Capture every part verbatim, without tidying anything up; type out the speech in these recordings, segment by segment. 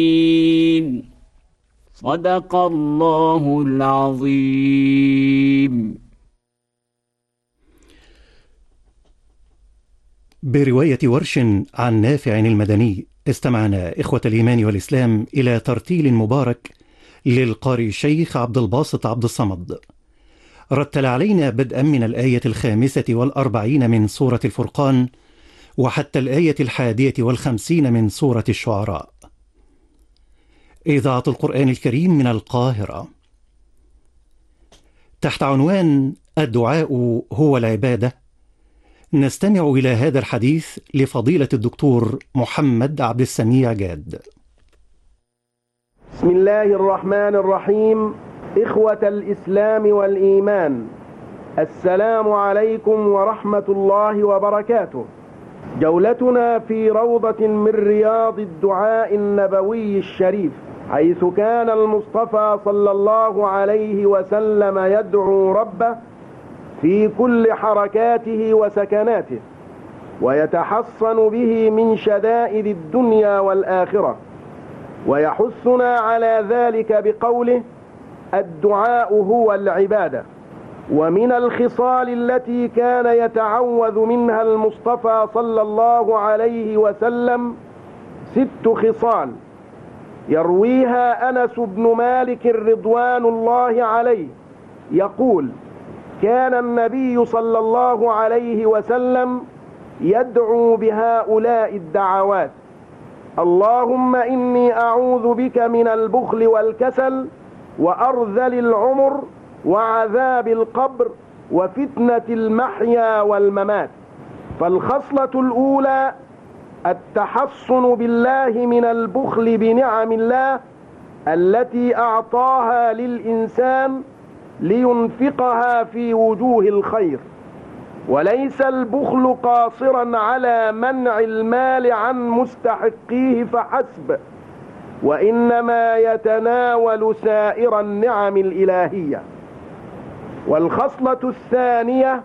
صدق الله العظيم. برواية ورش عن نافع المدني استمعنا إخوة الإيمان والإسلام إلى ترتيل مبارك للقارئ الشيخ عبد الباسط عبد الصمد. رتل علينا بدءا من الآية الخامسة والأربعين من سورة الفرقان وحتى الآية الحادية والخمسين من سورة الشعراء. إذاعة القرآن الكريم من القاهرة، تحت عنوان الدعاء هو العبادة. نستمع إلى هذا الحديث لفضيلة الدكتور محمد عبد السميع جاد. بسم الله الرحمن الرحيم. إخوة الإسلام والإيمان، السلام عليكم ورحمة الله وبركاته. جولتنا في روضة من رياض الدعاء النبوي الشريف، حيث كان المصطفى صلى الله عليه وسلم يدعو ربه في كل حركاته وسكناته، ويتحصن به من شدائد الدنيا والآخرة، ويحثنا على ذلك بقوله: الدعاء هو العبادة. ومن الخصال التي كان يتعوذ منها المصطفى صلى الله عليه وسلم ست خصال يرويها أنس بن مالك رضوان الله عليه، يقول: كان النبي صلى الله عليه وسلم يدعو بهؤلاء الدعوات: اللهم إني أعوذ بك من البخل والكسل وأرذل العمر وعذاب القبر وفتنة المحيا والممات. فالخصلة الأولى التحصن بالله من البخل بنعم الله التي أعطاها للإنسان لينفقها في وجوه الخير. وليس البخل قاصرا على منع المال عن مستحقيه فحسب، وإنما يتناول سائر النعم الإلهية. والخصلة الثانية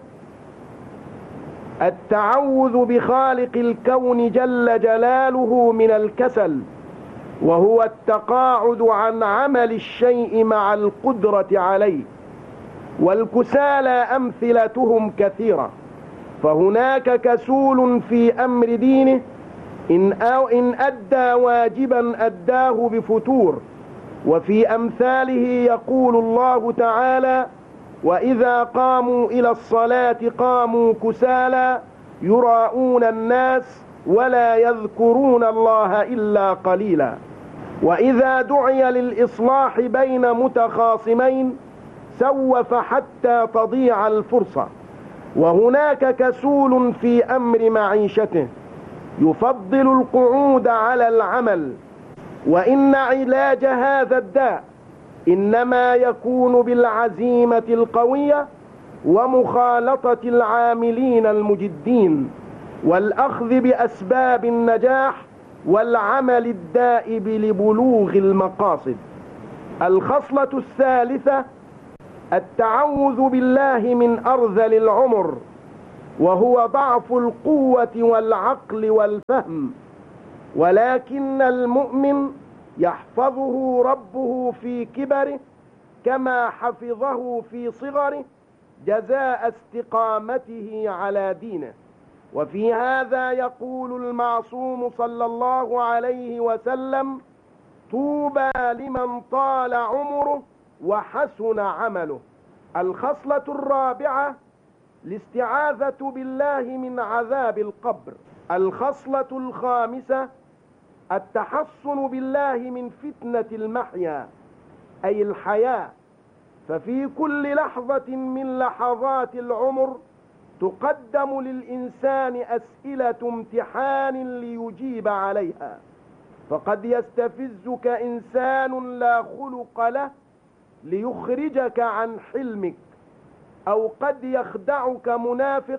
التعوذ بخالق الكون جل جلاله من الكسل، وهو التقاعد عن عمل الشيء مع القدرة عليه. والكسالى أمثلتهم كثيرة، فهناك كسول في أمر دينه إن, أو إن أدى واجبا أداه بفتور. وفي أمثاله يقول الله تعالى: وإذا قاموا إلى الصلاة قاموا كسالى يراءون الناس ولا يذكرون الله إلا قليلا. وإذا دعي للإصلاح بين متخاصمين سوف حتى تضيع الفرصة. وهناك كسول في أمر معيشته يفضل القعود على العمل. وإن علاج هذا الداء إنما يكون بالعزيمة القوية ومخالطة العاملين المجدين والأخذ بأسباب النجاح والعمل الدائب لبلوغ المقاصد. الخصلة الثالثة التعوذ بالله من أرذل العمر، وهو ضعف القوة والعقل والفهم. ولكن المؤمن يحفظه ربه في كبره كما حفظه في صغره جزاء استقامته على دينه. وفي هذا يقول المعصوم صلى الله عليه وسلم: طوبى لمن طال عمره وحسن عمله. الخصلة الرابعة الاستعاذة بالله من عذاب القبر. الخصلة الخامسة التحصن بالله من فتنة المحيا أي الحياة. ففي كل لحظة من لحظات العمر تقدم للإنسان أسئلة امتحان ليجيب عليها، فقد يستفزك إنسان لا خلق له ليخرجك عن حلمك، أو قد يخدعك منافق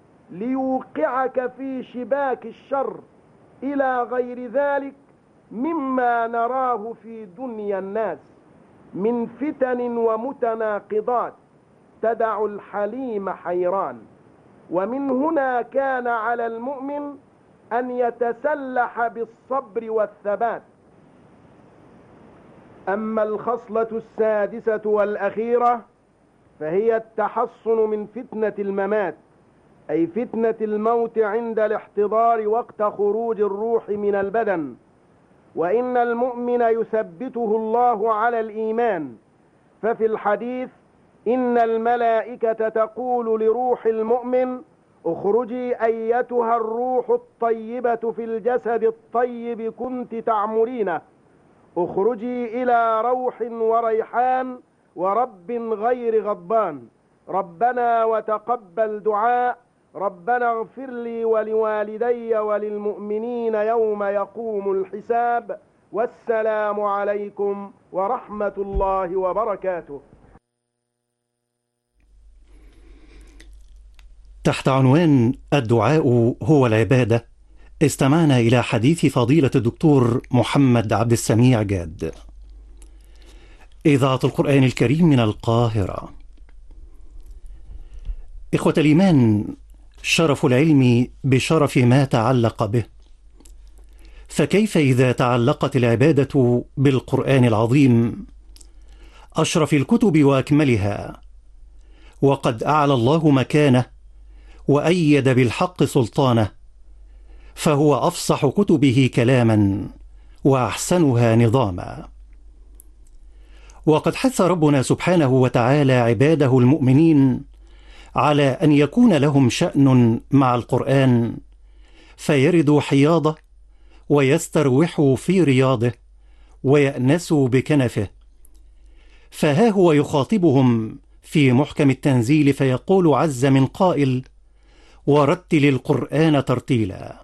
ليوقعك في شباك الشر، إلى غير ذلك مما نراه في دنيا الناس من فتن ومتناقضات تدع الحليم حيران. ومن هنا كان على المؤمن أن يتسلح بالصبر والثبات، أما الخصلة السادسة والأخيرة فهي التحصن من فتنة الممات، أي فتنة الموت عند الاحتضار وقت خروج الروح من البدن. وإن المؤمن يثبته الله على الإيمان، ففي الحديث إن الملائكة تقول لروح المؤمن: اخرجي أيتها الروح الطيبة في الجسد الطيب كنت تعمرينه، اخرجي إلى روح وريحان ورب غير غضبان، ربنا وتقبل دعاء، ربنا اغفر لي ولوالدي وللمؤمنين يوم يقوم الحساب، والسلام عليكم ورحمة الله وبركاته. تحت عنوان الدعاء هو العبادة، استمعنا إلى حديث فضيلة الدكتور محمد عبد السميع جاد. إذاعة القرآن الكريم من القاهرة. إخوة الإيمان، شرف العلم بشرف ما تعلق به، فكيف إذا تعلقت العبادة بالقرآن العظيم أشرف الكتب وأكملها، وقد أعلى الله مكانه وأيد بالحق سلطانه، فهو أفصح كتبه كلاما وأحسنها نظاما. وقد حث ربنا سبحانه وتعالى عباده المؤمنين على أن يكون لهم شأن مع القرآن، فيردوا حياضه ويستروحوا في رياضه ويأنسوا بكنفه. فها هو يخاطبهم في محكم التنزيل فيقول عز من قائل: ورتل القرآن ترتيلا.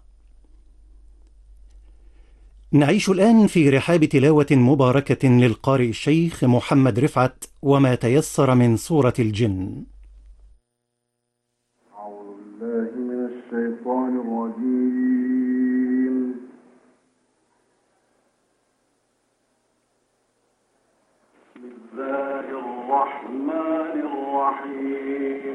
نعيش الآن في رحاب تلاوة مباركة للقارئ الشيخ محمد رفعت وما تيسر من سورة الجن. أعوذ بالله من الشيطان الرجيم. بسم الله الرحمن الرحيم.